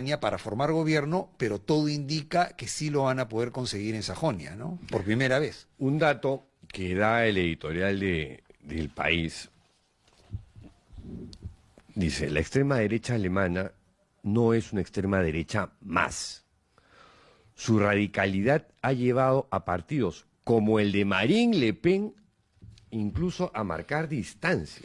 Alemania para formar gobierno, pero todo indica que sí lo van a poder conseguir en Sajonia, ¿no? Por primera vez. Un dato que da el editorial del País dice: la extrema derecha alemana no es una extrema derecha más. Su radicalidad ha llevado a partidos como el de Marine Le Pen incluso a marcar distancias.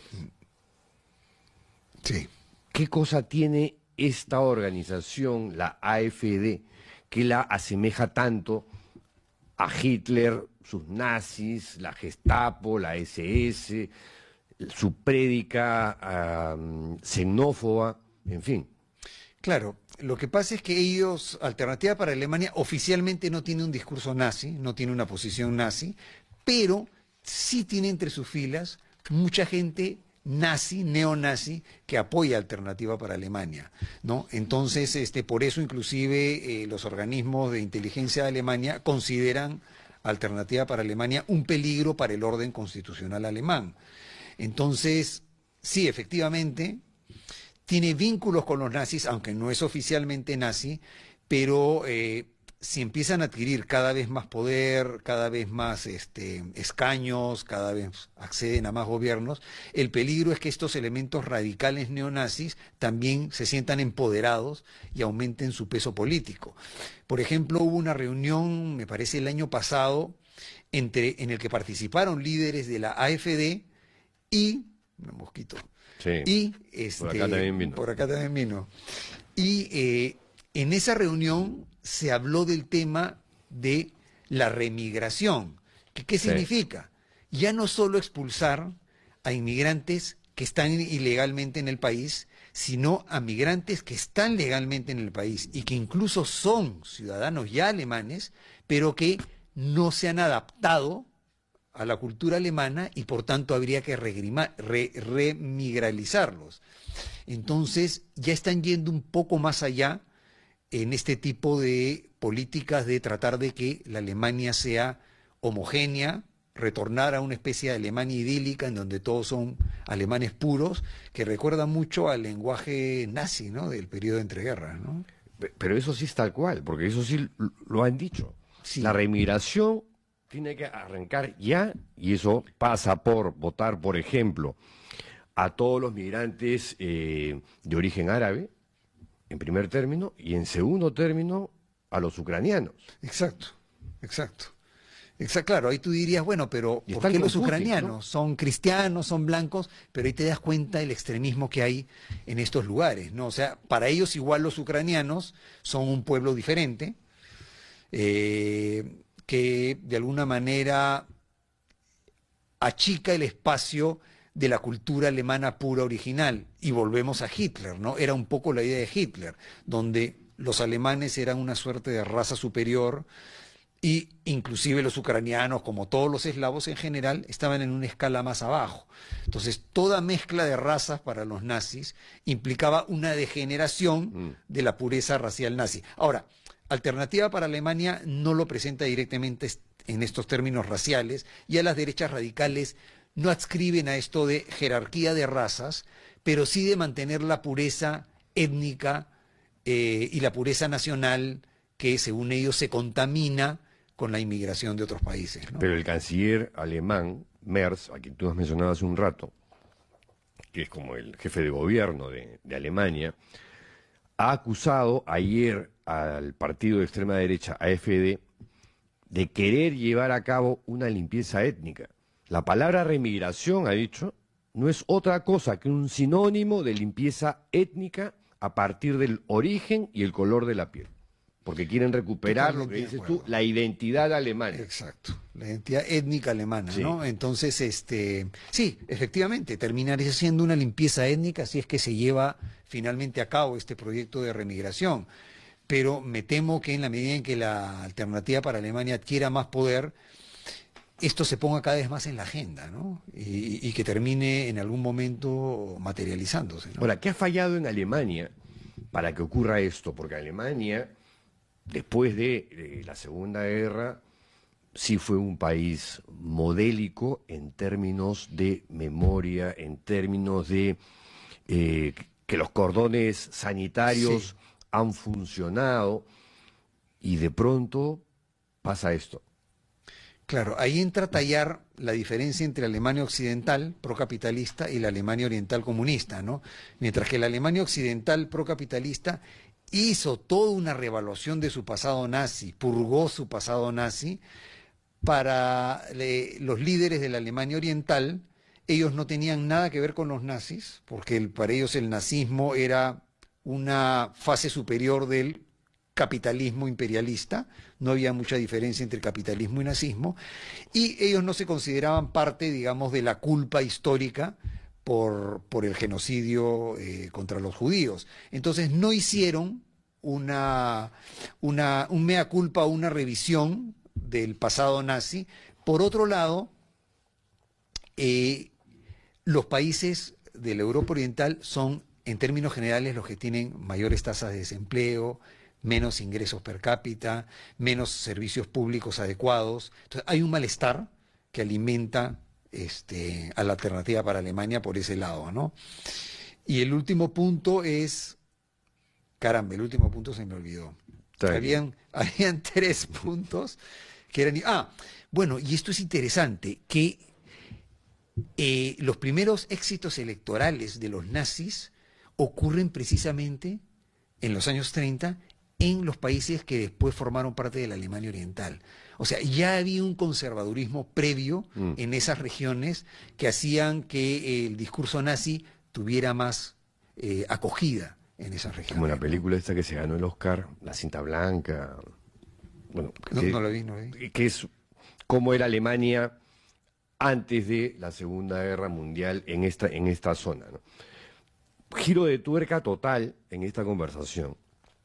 Sí. ¿Qué cosa tiene esta organización, la AfD, que la asemeja tanto a Hitler, sus nazis, la Gestapo, la SS, su prédica xenófoba, en fin? Claro, lo que pasa es que ellos, Alternativa para Alemania, oficialmente no tiene un discurso nazi, no tiene una posición nazi, pero sí tiene entre sus filas mucha gente nazi, neonazi, que apoya Alternativa para Alemania, ¿no? Entonces, por eso inclusive los organismos de inteligencia de Alemania consideran Alternativa para Alemania un peligro para el orden constitucional alemán. Entonces, sí, efectivamente, tiene vínculos con los nazis, aunque no es oficialmente nazi, pero si empiezan a adquirir cada vez más poder, cada vez más escaños, cada vez acceden a más gobiernos, el peligro es que estos elementos radicales neonazis también se sientan empoderados y aumenten su peso político. Por ejemplo, hubo una reunión, me parece el año pasado, en el que participaron líderes de la AfD y... un mosquito. Sí, Y por acá también vino. Por acá también vino. Y en esa reunión se habló del tema de la remigración. ¿Qué significa? Ya no solo expulsar a inmigrantes que están ilegalmente en el país, sino a migrantes que están legalmente en el país y que incluso son ciudadanos ya alemanes, pero que no se han adaptado a la cultura alemana y por tanto habría que remigralizarlos. Entonces ya están yendo un poco más allá en este tipo de políticas de tratar de que la Alemania sea homogénea, retornar a una especie de Alemania idílica en donde todos son alemanes puros, que recuerda mucho al lenguaje nazi, ¿no?, del periodo de entreguerras, ¿no? Pero eso sí es tal cual, porque eso sí lo han dicho. Sí. La remigración tiene que arrancar ya, y eso pasa por votar, por ejemplo, a todos los migrantes de origen árabe, en primer término, y en segundo término, a los ucranianos. Exacto, exacto. Claro, ahí tú dirías, bueno, pero ¿por qué los ucranianos? ¿No? Son cristianos, son blancos, pero ahí te das cuenta del extremismo que hay en estos lugares, ¿no? O sea, para ellos igual los ucranianos son un pueblo diferente, que de alguna manera achica el espacio de la cultura alemana pura original. Y volvemos a Hitler, ¿no? Era un poco la idea de Hitler, donde los alemanes eran una suerte de raza superior y inclusive los ucranianos, como todos los eslavos en general, estaban en una escala más abajo. Entonces, toda mezcla de razas para los nazis implicaba una degeneración de la pureza racial nazi. Ahora, Alternativa para Alemania no lo presenta directamente en estos términos raciales, y a las derechas radicales no adscriben a esto de jerarquía de razas, pero sí de mantener la pureza étnica y la pureza nacional que, según ellos, se contamina con la inmigración de otros países, ¿no? Pero el canciller alemán, Merz, a quien tú has mencionado hace un rato, que es como el jefe de gobierno de Alemania, ha acusado ayer al partido de extrema derecha, AfD, de querer llevar a cabo una limpieza étnica. La palabra remigración, ha dicho, no es otra cosa que un sinónimo de limpieza étnica a partir del origen y el color de la piel. Porque quieren recuperar lo que dices tú, la identidad alemana. Exacto, la identidad étnica alemana, sí, ¿no? Entonces, sí, efectivamente, terminaría siendo una limpieza étnica si es que se lleva finalmente a cabo este proyecto de remigración. Pero me temo que en la medida en que la Alternativa para Alemania adquiera más poder, esto se ponga cada vez más en la agenda, ¿no? Y que termine en algún momento materializándose, ¿no? Ahora, ¿qué ha fallado en Alemania para que ocurra esto? Porque Alemania, después de la Segunda Guerra, sí fue un país modélico en términos de memoria, en términos de que los cordones sanitarios han funcionado, y de pronto pasa esto. Claro, ahí entra a tallar la diferencia entre la Alemania occidental procapitalista y la Alemania oriental comunista, ¿no? Mientras que la Alemania occidental procapitalista hizo toda una reevaluación de su pasado nazi, purgó su pasado nazi, para los líderes de la Alemania oriental, ellos no tenían nada que ver con los nazis, porque para ellos el nazismo era una fase superior del capitalismo imperialista, no había mucha diferencia entre capitalismo y nazismo, y ellos no se consideraban parte, digamos, de la culpa histórica por el genocidio contra los judíos. Entonces no hicieron un mea culpa, una revisión del pasado nazi. Por otro lado, los países de la Europa Oriental son, en términos generales, los que tienen mayores tasas de desempleo, menos ingresos per cápita, menos servicios públicos adecuados. Entonces, hay un malestar que alimenta a la alternativa para Alemania por ese lado, ¿no? Y el último punto es, caramba, el último punto se me olvidó. Habían 3 puntos que eran... bueno, y esto es interesante, que los primeros éxitos electorales de los nazis ocurren precisamente en los años 30 en los países que después formaron parte de la Alemania Oriental. O sea, ya había un conservadurismo previo en esas regiones que hacían que el discurso nazi tuviera más acogida en esas regiones. Como la película esta que se ganó el Oscar, La cinta blanca. Bueno, no la vi. Que es cómo era Alemania antes de la Segunda Guerra Mundial en esta zona, ¿no? Giro de tuerca total en esta conversación.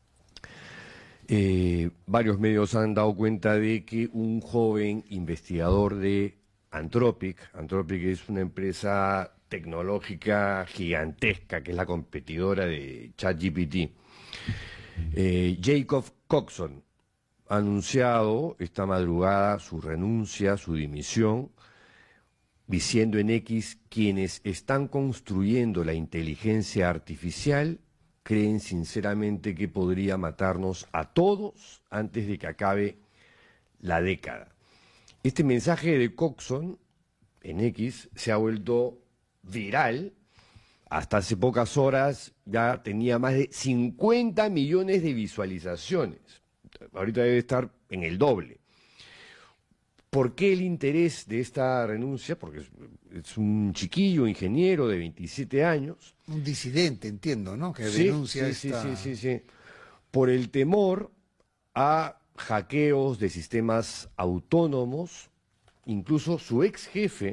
Varios medios han dado cuenta de que un joven investigador de Anthropic es una empresa tecnológica gigantesca, que es la competidora de ChatGPT, Jacob Coxon, ha anunciado esta madrugada su renuncia, su dimisión, diciendo en X: quienes están construyendo la inteligencia artificial creen sinceramente que podría matarnos a todos antes de que acabe la década. Este mensaje de Coxon en X se ha vuelto viral. Hasta hace pocas horas ya tenía más de 50 millones de visualizaciones. Ahorita debe estar en el doble. ¿Por qué el interés de esta renuncia? Porque es un chiquillo, ingeniero de 27 años. Un disidente, entiendo, ¿no? Que denuncia esta... Sí. Por el temor a hackeos de sistemas autónomos. Incluso su ex jefe,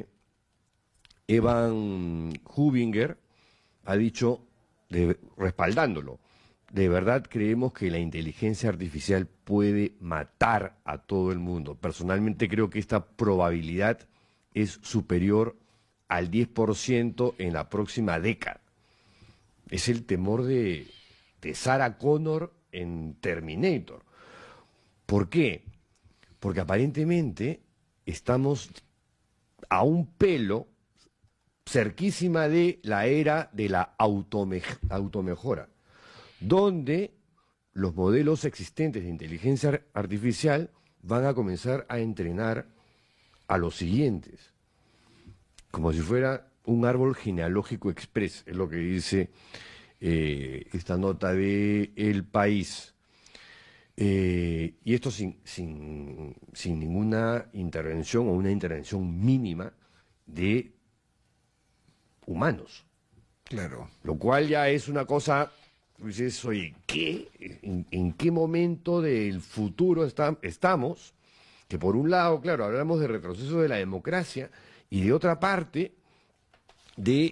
Evan Hubinger, ha dicho, respaldándolo: de verdad creemos que la inteligencia artificial puede matar a todo el mundo. Personalmente creo que esta probabilidad es superior al 10% en la próxima década. Es el temor de Sarah Connor en Terminator. ¿Por qué? Porque aparentemente estamos a un pelo cerquísima de la era de la automejora, donde los modelos existentes de inteligencia artificial van a comenzar a entrenar a los siguientes, como si fuera un árbol genealógico express, es lo que dice esta nota de El País. Y esto sin ninguna intervención o una intervención mínima de humanos. Claro. Lo cual ya es una cosa, dices, oye, ¿qué? ¿En qué momento del futuro estamos? Que por un lado, claro, hablamos de retroceso de la democracia, y de otra parte, de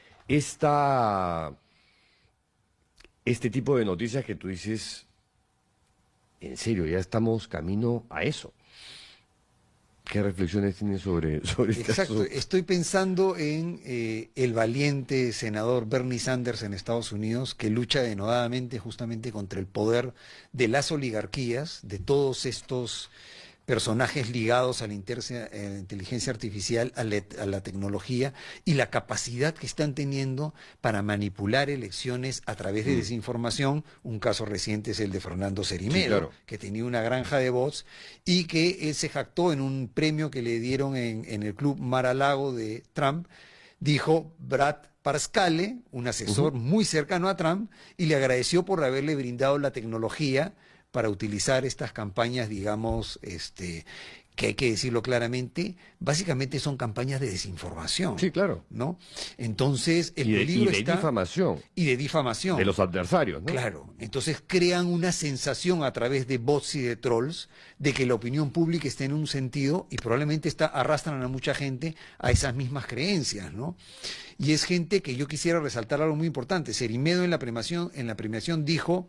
este tipo de noticias que tú dices, en serio, ya estamos camino a eso. ¿Qué reflexiones tienes sobre este Exacto, asunto? estoy pensando en el valiente senador Bernie Sanders en Estados Unidos, que lucha denodadamente justamente contra el poder de las oligarquías, de todos estos personajes ligados a la inteligencia artificial, a la tecnología y la capacidad que están teniendo para manipular elecciones a través de desinformación. Un caso reciente es el de Fernando Cerimedo, Sí, claro. que tenía una granja de bots y que él se jactó en un premio que le dieron en el Club Mar-a-Lago de Trump. Dijo Brad Parscale, un asesor muy cercano a Trump, y le agradeció por haberle brindado la tecnología para utilizar estas campañas, digamos, que hay que decirlo claramente, básicamente son campañas de desinformación, Sí, claro. ¿no? Entonces, el Y peligro de está... difamación Y de difamación. de los adversarios, ¿no? Claro, entonces crean una sensación a través de bots y de trolls de que la opinión pública está en un sentido y probablemente arrastran a mucha gente a esas mismas creencias, ¿no? Y es gente que yo quisiera resaltar algo muy importante. Cerimedo en la premiación dijo,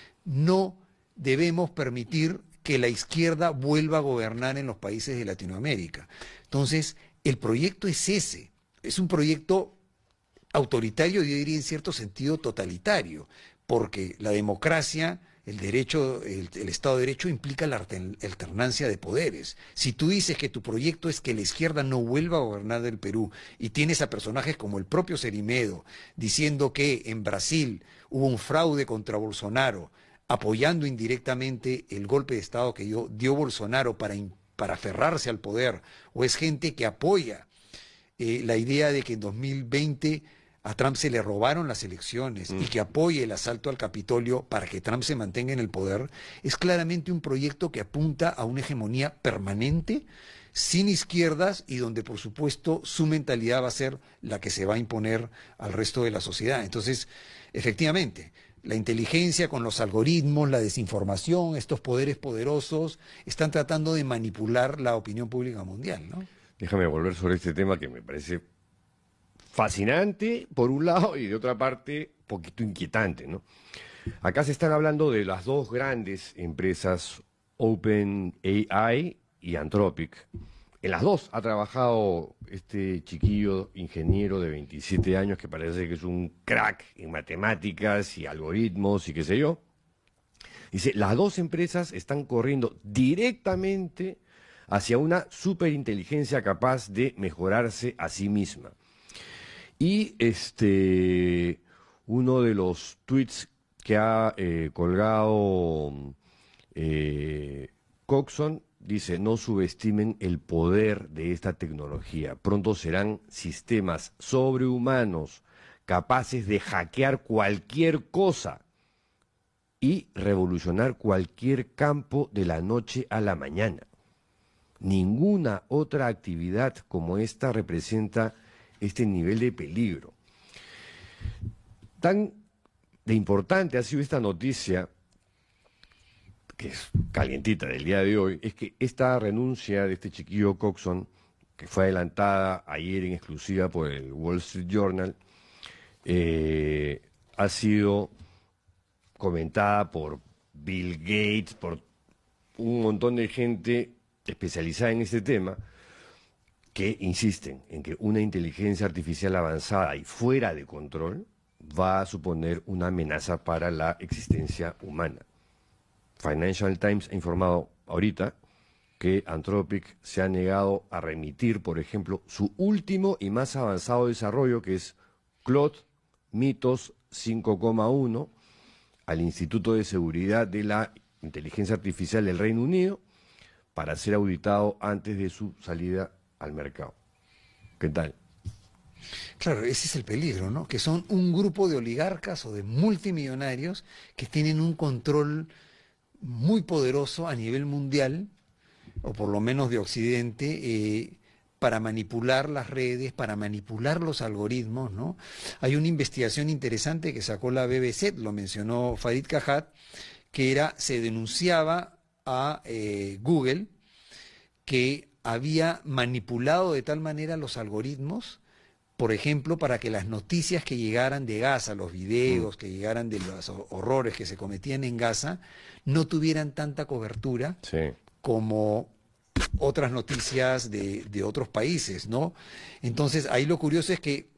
no debemos permitir que la izquierda vuelva a gobernar en los países de Latinoamérica. Entonces, el proyecto es ese, es un proyecto autoritario, yo diría en cierto sentido totalitario, porque la democracia, el derecho, el Estado de Derecho implica la alternancia de poderes. Si tú dices que tu proyecto es que la izquierda no vuelva a gobernar el Perú y tienes a personajes como el propio Cerimedo diciendo que en Brasil hubo un fraude contra Bolsonaro, apoyando indirectamente el golpe de Estado que dio Bolsonaro para aferrarse al poder, o es gente que apoya la idea de que en 2020 a Trump se le robaron las elecciones y que apoye el asalto al Capitolio para que Trump se mantenga en el poder, es claramente un proyecto que apunta a una hegemonía permanente, sin izquierdas y donde por supuesto su mentalidad va a ser la que se va a imponer al resto de la sociedad. Entonces, efectivamente, la inteligencia con los algoritmos, la desinformación, estos poderes poderosos están tratando de manipular la opinión pública mundial, ¿no? Déjame volver sobre este tema que me parece fascinante, por un lado, y de otra parte, un poquito inquietante, ¿no? Acá se están hablando de las dos grandes empresas, OpenAI y Anthropic. En las dos ha trabajado este chiquillo ingeniero de 27 años que parece que es un crack en matemáticas y algoritmos y qué sé yo. Dice, las dos empresas están corriendo directamente hacia una superinteligencia capaz de mejorarse a sí misma. Y uno de los tweets que ha colgado Coxon dice, no subestimen el poder de esta tecnología. Pronto serán sistemas sobrehumanos capaces de hackear cualquier cosa y revolucionar cualquier campo de la noche a la mañana. Ninguna otra actividad como esta representa este nivel de peligro. Tan de importante ha sido esta noticia, que es calientita del día de hoy, es que esta renuncia de este chiquillo Coxon, que fue adelantada ayer en exclusiva por el Wall Street Journal, ha sido comentada por Bill Gates, por un montón de gente especializada en este tema, que insisten en que una inteligencia artificial avanzada y fuera de control va a suponer una amenaza para la existencia humana. Financial Times ha informado ahorita que Anthropic se ha negado a remitir, por ejemplo, su último y más avanzado desarrollo, que es Claude Mythos 5,1, al Instituto de Seguridad de la Inteligencia Artificial del Reino Unido, para ser auditado antes de su salida al mercado. ¿Qué tal? Claro, ese es el peligro, ¿no? Que son un grupo de oligarcas o de multimillonarios que tienen un control muy poderoso a nivel mundial, o por lo menos de Occidente, para manipular las redes, para manipular los algoritmos, ¿no? Hay una investigación interesante que sacó la BBC, lo mencionó Farid Kajat, que se denunciaba a Google que había manipulado de tal manera los algoritmos, por ejemplo, para que las noticias que llegaran de Gaza, los videos que llegaran de los horrores que se cometían en Gaza, no tuvieran tanta cobertura como otras noticias de otros países, ¿no? Entonces, ahí lo curioso es que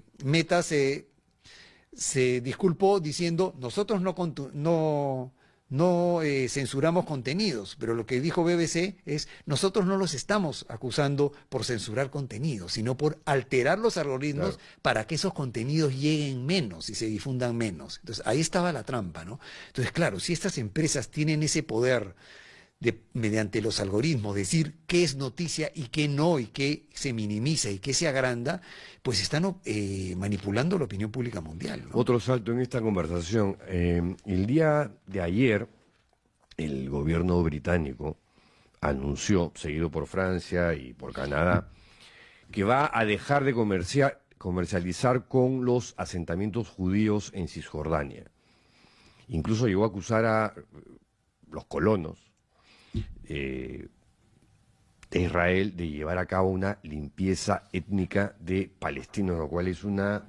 Meta se disculpó diciendo, nosotros no no censuramos contenidos, pero lo que dijo BBC es, nosotros no los estamos acusando por censurar contenidos, sino por alterar los algoritmos Claro. para que esos contenidos lleguen menos y se difundan menos. Entonces, ahí estaba la trampa, ¿no? Entonces, claro, si estas empresas tienen ese poder de, mediante los algoritmos, decir qué es noticia y qué no, y qué se minimiza y qué se agranda, pues están manipulando la opinión pública mundial, ¿no? Otro salto en esta conversación. El día de ayer, el gobierno británico anunció, seguido por Francia y por Canadá, que va a dejar de comercializar con los asentamientos judíos en Cisjordania. Incluso llegó a acusar a los colonos de Israel de llevar a cabo una limpieza étnica de palestinos, lo cual es una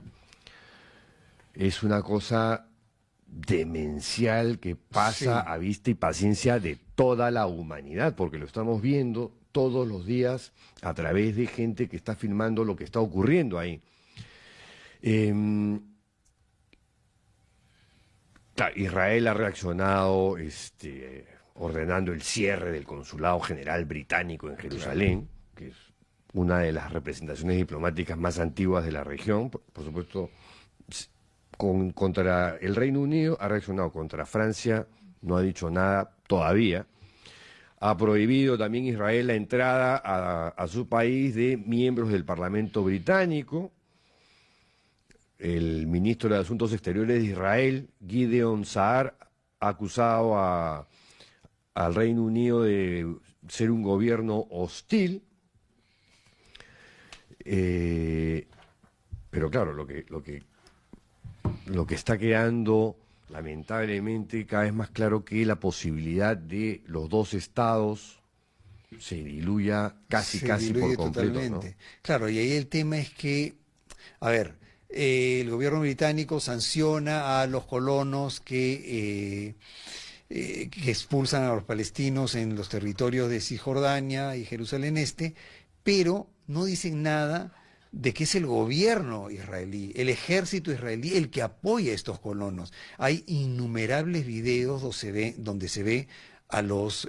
cosa demencial que pasa Sí. a vista y paciencia de toda la humanidad, porque lo estamos viendo todos los días a través de gente que está filmando lo que está ocurriendo ahí. Claro, Israel ha reaccionado ordenando el cierre del consulado general británico en Jerusalén, que es una de las representaciones diplomáticas más antiguas de la región. Por supuesto, contra el Reino Unido ha reaccionado, contra Francia no ha dicho nada todavía. Ha prohibido también Israel la entrada a su país de miembros del Parlamento británico. El ministro de Asuntos Exteriores de Israel, Gideon Saar, ha acusado al Reino Unido de ser un gobierno hostil. Pero claro, lo que está quedando lamentablemente cada vez más claro que la posibilidad de los dos estados se diluya casi Se por diluye completo, ¿no? totalmente. Claro, y ahí el tema es que, a ver, el gobierno británico sanciona a los colonos que expulsan a los palestinos en los territorios de Cisjordania y Jerusalén Este, pero no dicen nada de que es el gobierno israelí, el ejército israelí, el que apoya a estos colonos. Hay innumerables videos donde se ve a los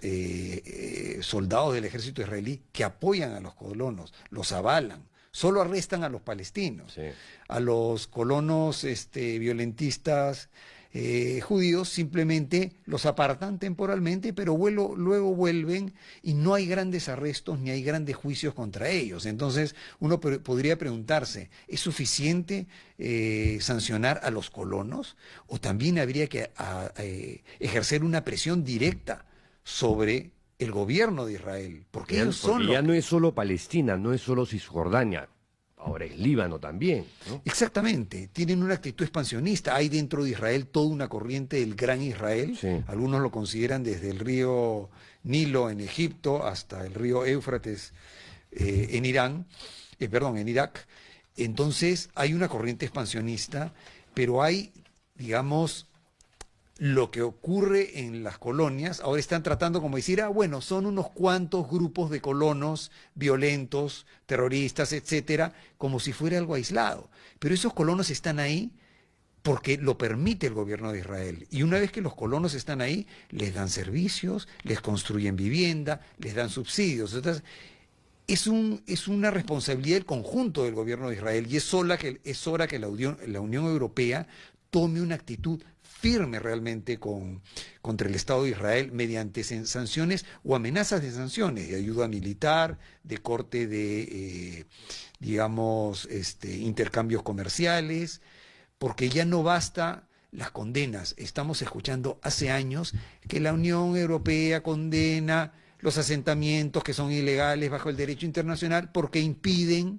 soldados del ejército israelí que apoyan a los colonos, los avalan. Solo arrestan a los palestinos, Sí. a los colonos violentistas judíos simplemente los apartan temporalmente, pero luego vuelven y no hay grandes arrestos ni hay grandes juicios contra ellos. Entonces uno podría preguntarse, ¿es suficiente sancionar a los colonos? ¿O también habría que ejercer una presión directa sobre el gobierno de Israel? Porque ellos son Porque los ya no es solo Palestina, no es solo Cisjordania, ahora es Líbano también, ¿no? Exactamente, tienen una actitud expansionista. Hay dentro de Israel toda una corriente del Gran Israel. Sí. Algunos lo consideran desde el río Nilo en Egipto hasta el río Éufrates en Irán, perdón, en Irak. Entonces hay una corriente expansionista, pero hay, digamos, lo que ocurre en las colonias. Ahora están tratando como decir, bueno, son unos cuantos grupos de colonos violentos, terroristas, etcétera, como si fuera algo aislado. Pero esos colonos están ahí porque lo permite el gobierno de Israel. Y una vez que los colonos están ahí, les dan servicios, les construyen vivienda, les dan subsidios. Entonces, es una responsabilidad del conjunto del gobierno de Israel y es hora que la Unión Europea tome una actitud firme realmente contra el Estado de Israel mediante sanciones o amenazas de sanciones, de ayuda militar, de corte de, digamos, intercambios comerciales, porque ya no basta las condenas. Estamos escuchando hace años que la Unión Europea condena los asentamientos que son ilegales bajo el derecho internacional porque impiden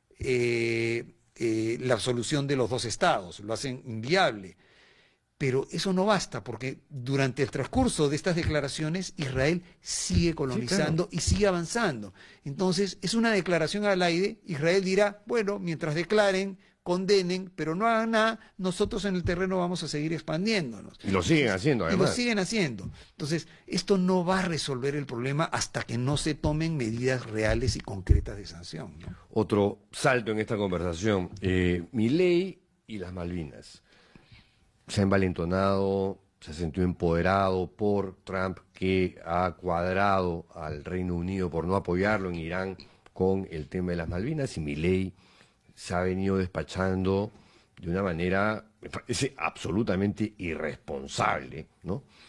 la solución de los dos estados, lo hacen inviable. Pero eso no basta, porque durante el transcurso de estas declaraciones Israel sigue colonizando, Sí, claro. y sigue avanzando. Entonces, es una declaración al aire. Israel dirá, bueno, mientras declaren, condenen, pero no hagan nada, nosotros en el terreno vamos a seguir expandiéndonos. Y lo siguen haciendo, Y lo además. siguen haciendo. Entonces, esto no va a resolver el problema hasta que no se tomen medidas reales y concretas de sanción, ¿no? Otro salto en esta conversación, Milei y las Malvinas. Se ha envalentonado se ha sentido empoderado por Trump, que ha cuadrado al Reino Unido por no apoyarlo en Irán con el tema de las Malvinas, y Milei se ha venido despachando de una manera, me parece, absolutamente irresponsable, ¿no?